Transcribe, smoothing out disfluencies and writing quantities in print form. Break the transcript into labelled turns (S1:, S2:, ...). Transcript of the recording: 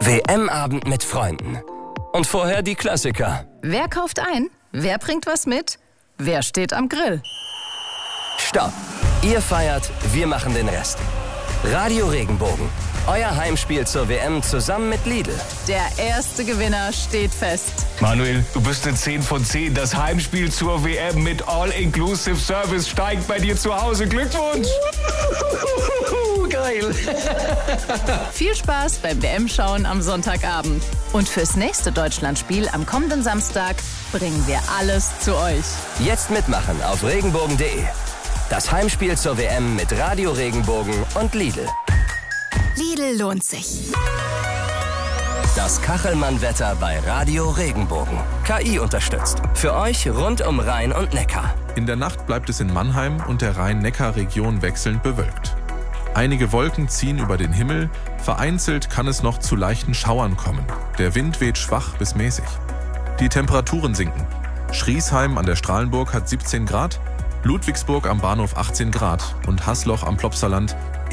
S1: WM-Abend mit Freunden. Und vorher die Klassiker.
S2: Wer kauft ein? Wer bringt was mit? Wer steht am Grill?
S1: Stopp! Ihr feiert, wir machen den Rest. Radio Regenbogen. Euer Heimspiel zur WM zusammen mit Lidl.
S2: Der erste Gewinner steht fest.
S3: Manuel, du bist eine 10 von 10. Das Heimspiel zur WM mit All-Inclusive Service steigt bei dir zu Hause. Glückwunsch!
S1: Geil!
S2: Viel Spaß beim WM-Schauen am Sonntagabend. Und fürs nächste Deutschlandspiel am kommenden Samstag bringen wir alles zu euch.
S1: Jetzt mitmachen auf regenbogen.de. Das Heimspiel zur WM mit Radio Regenbogen und Lidl.
S2: Lidl lohnt sich.
S1: Das Kachelmann-Wetter bei Radio Regenbogen. KI unterstützt. Für euch rund um Rhein und Neckar.
S4: In der Nacht bleibt es in Mannheim und der Rhein-Neckar-Region wechselnd bewölkt. Einige Wolken ziehen über den Himmel, vereinzelt kann es noch zu leichten Schauern kommen. Der Wind weht schwach bis mäßig. Die Temperaturen sinken. Schriesheim an der Strahlenburg hat 17 Grad, Ludwigsburg am Bahnhof 18 Grad und Hasloch am Plopsaland